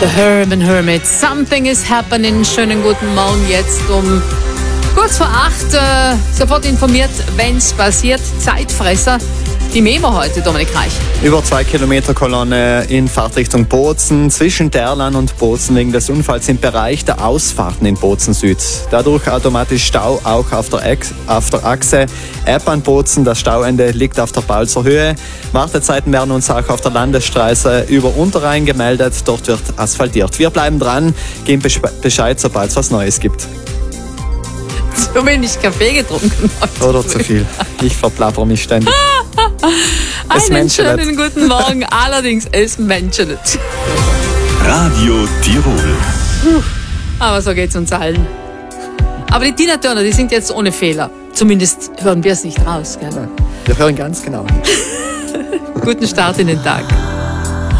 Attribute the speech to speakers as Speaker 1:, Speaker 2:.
Speaker 1: The Herman Hermit. Something is happening. Schönen guten Morgen jetzt um kurz vor 8. Sofort informiert, wenn's passiert. Zeitfresser. Die Memo heute, Dominik Reich.
Speaker 2: Über 2 Kilometer Kolonne in Fahrtrichtung Bozen. Zwischen Derlan und Bozen wegen des Unfalls im Bereich der Ausfahrten in Bozen Süd. Dadurch automatisch Stau auch auf der Achse Eppan-Bozen. Das Stauende liegt auf der Balzer Höhe. Wartezeiten werden uns auch auf der Landesstraße über Unterrhein gemeldet. Dort wird asphaltiert. Wir bleiben dran, geben Bescheid, sobald es was Neues gibt.
Speaker 1: Zu wenig Kaffee getrunken heute.
Speaker 2: Oder zu viel. Ich verplapper mich ständig.
Speaker 1: Einen schönen guten Morgen, allerdings es menschelt.
Speaker 3: Radio Tirol.
Speaker 1: Aber so geht's uns allen. Aber die Tina Turner, die singt jetzt ohne Fehler. Zumindest hören wir es nicht raus, gell?
Speaker 2: Wir hören ganz genau.
Speaker 1: Guten Start in den Tag.